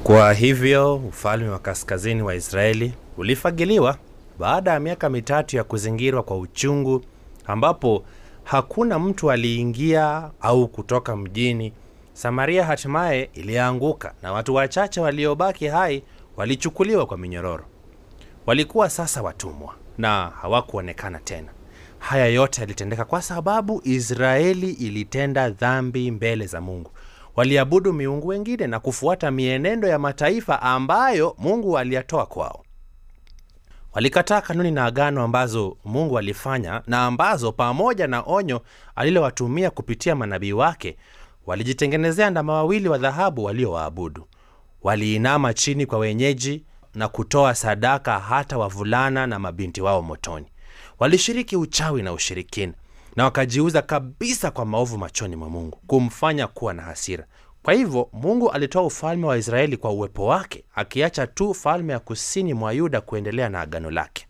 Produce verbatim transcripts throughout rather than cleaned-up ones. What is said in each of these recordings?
Kwa hivyo ufalme wa kaskazini wa Israeli ulifagiliwa baada ya miaka mitatu ya kuzingirwa kwa uchungu, ambapo hakuna mtu aliingia au kutoka mjini. Samaria hatimaye ilianguka na watu wachache waliobaki hai walichukuliwa kwa minyororo. Walikuwa sasa watumwa na hawakuonekana tena. Haya yote yalitendeka kwa sababu Israeli ilitenda dhambi mbele za Mungu. Waliabudu miungu wengine na kufuata mienendo ya mataifa ambayo Mungu aliyatoa kwao. Walikataa kanuni na agano ambazo Mungu alifanya na ambazo pamoja na onyo alilowatumia kupitia manabii wake, walijitengenezea ndama wawili wa dhahabu waliowaabudu. Waliinama chini kwa wenyeji na kutoa sadaka hata wavulana na mabinti wao motoni. Walishiriki uchawi na ushirikina na wakajiuza kabisa kwa maovu machoni mwa Mungu, kumfanya kuwa na hasira. Kwa hivyo Mungu alitoa ufalme wa Israeli kwa uwepo wake, akiacha tu falme ya kusini mwa Yuda kuendelea na agano lake.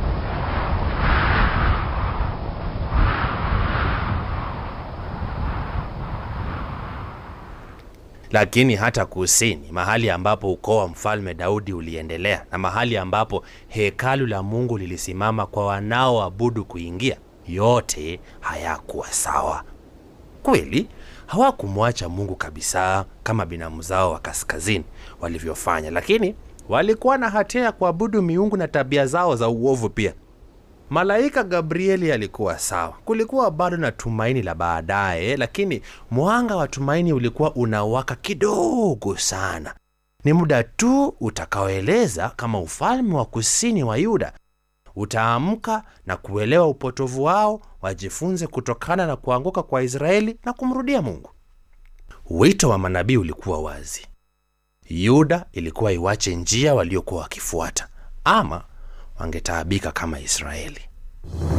Lakini hata kusini, mahali ambapo ukoo wa mfalme Daudi uliendelea na mahali ambapo hekalu la Mungu lilisimama kwa wanaoabudu kuingia, yote hayakuwa sawa. Kweli hawakumwacha Mungu kabisa kama binamu zao wa kaskazini walivyofanya, lakini walikuwa na hatia ya kuabudu miungu na tabia zao za uovu pia. Malaika Gabrieli alikuwa sawa. Kulikuwa bado na tumaini la baadaye, lakini mwanga wa tumaini ulikuwa unawaka kidogo sana. Ni muda tu utakaoeleza kama ufalme wa kusini wa Yuda utaamka na kuelewa upotovu wao, wajifunze kutokana na kuanguka kwa Israeli na kumrudia Mungu. Wito wa manabii ulikuwa wazi. Yuda ilikuwa iwache njia waliokuwa wakifuata, ama wangetaabika kama Israeli.